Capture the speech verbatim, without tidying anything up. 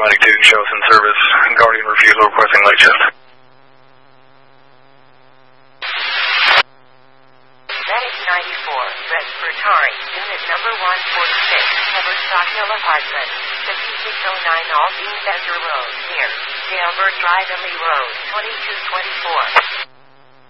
Atlantic two, show us in service. Guardian refusal requesting light shift. Medic ninety-four, respiratory, unit number one forty-six, Everstock Hill Apartment, fifty-six oh nine All Bean Bender Road, near Jailbird Drive, Lee Road, twenty-two twenty-four.